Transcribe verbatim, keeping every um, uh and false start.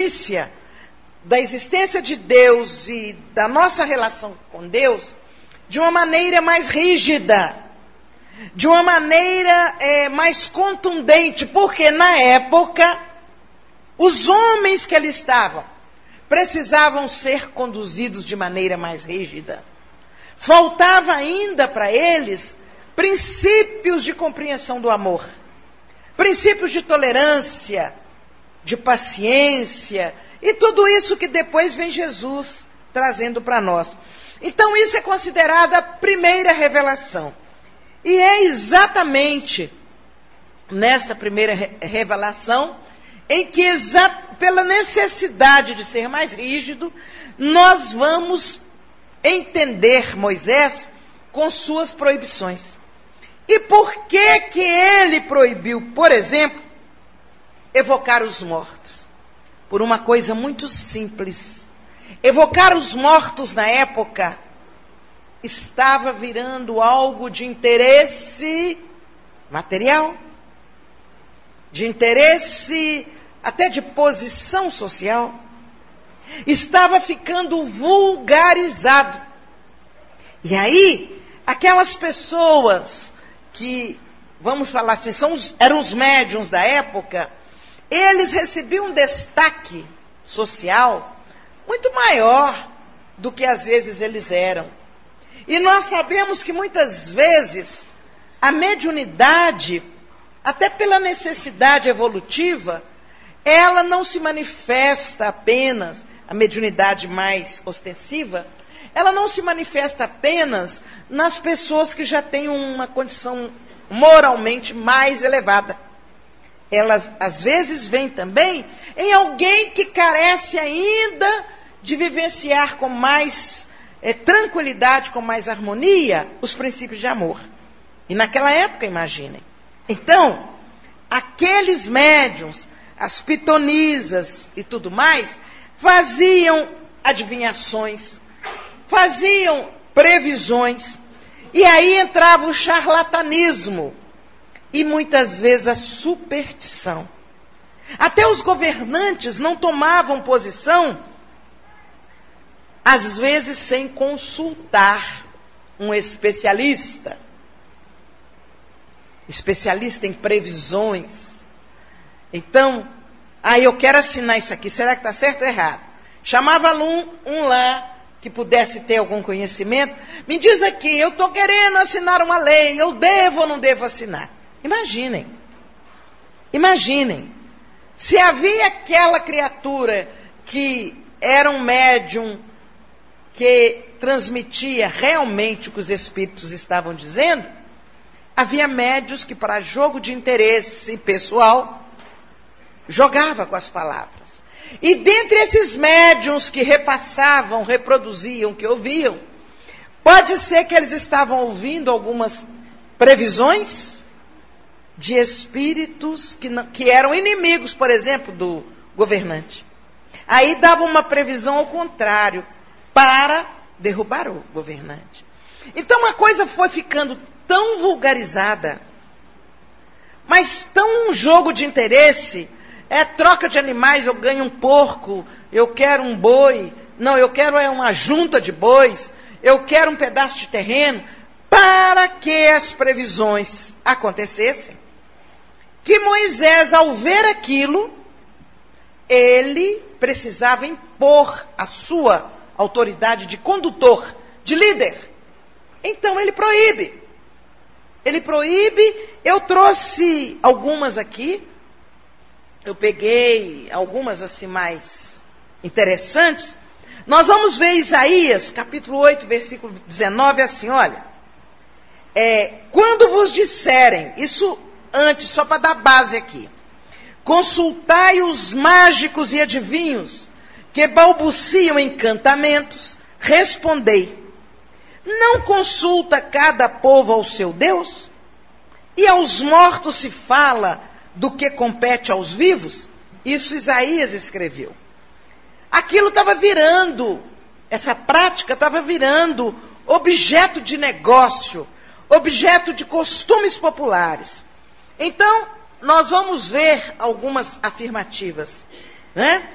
consciência da existência de Deus e da nossa relação com Deus de uma maneira mais rígida, de uma maneira é, mais contundente, porque na época os homens que ali estavam precisavam ser conduzidos de maneira mais rígida. Faltava ainda para eles princípios de compreensão do amor, princípios de tolerância, de paciência, e tudo isso que depois vem Jesus trazendo para nós. Então isso é considerado a primeira revelação. E é exatamente nesta primeira re- revelação em que, exa- pela necessidade de ser mais rígido, nós vamos entender Moisés com suas proibições. E por que que ele proibiu, por exemplo, evocar os mortos? Por uma coisa muito simples. Evocar os mortos na época estava virando algo de interesse material, de interesse até de posição social. Estava ficando vulgarizado. E aí, aquelas pessoas que, vamos falar assim, são os, eram os médiuns da época, eles recebiam um destaque social muito maior do que às vezes eles eram. E nós sabemos que muitas vezes a mediunidade, até pela necessidade evolutiva, ela não se manifesta apenas, a mediunidade mais ostensiva, ela não se manifesta apenas nas pessoas que já têm uma condição moralmente mais elevada. Elas, às vezes, vêm também em alguém que carece ainda de vivenciar com mais é, tranquilidade, com mais harmonia, os princípios de amor. E naquela época, imaginem. Então, aqueles médiuns, as pitonisas e tudo mais, faziam adivinhações, faziam previsões, e aí entrava o charlatanismo, e muitas vezes a superstição. Até os governantes não tomavam posição, às vezes sem consultar um especialista, especialista em previsões. Então, ah, eu quero assinar isso aqui, será que está certo ou errado? Chamava um, um lá, que pudesse ter algum conhecimento, me diz aqui, eu estou querendo assinar uma lei, eu devo ou não devo assinar? Imaginem, imaginem, se havia aquela criatura que era um médium que transmitia realmente o que os espíritos estavam dizendo, havia médiuns que, para jogo de interesse pessoal, jogava com as palavras. E dentre esses médiuns que repassavam, reproduziam, que ouviam, pode ser que eles estavam ouvindo algumas previsões de espíritos que, não, que eram inimigos, por exemplo, do governante. Aí davam uma previsão ao contrário, para derrubar o governante. Então a coisa foi ficando tão vulgarizada, mas tão um jogo de interesse, é troca de animais, eu ganho um porco, eu quero um boi, não, eu quero é uma junta de bois, eu quero um pedaço de terreno, para que as previsões acontecessem, que Moisés, ao ver aquilo, ele precisava impor a sua autoridade de condutor, de líder. Então ele proíbe. Ele proíbe, eu trouxe algumas aqui, eu peguei algumas assim mais interessantes. Nós vamos ver Isaías, capítulo oito, versículo dezenove, assim, olha. É, quando vos disserem, isso antes, só para dar base aqui. Consultai os mágicos e adivinhos, que balbuciam encantamentos, respondei. Não consulta cada povo ao seu Deus? E aos mortos se fala do que compete aos vivos? Isso Isaías escreveu. Aquilo estava virando, essa prática estava virando objeto de negócio, objeto de costumes populares. Então, nós vamos ver algumas afirmativas, né?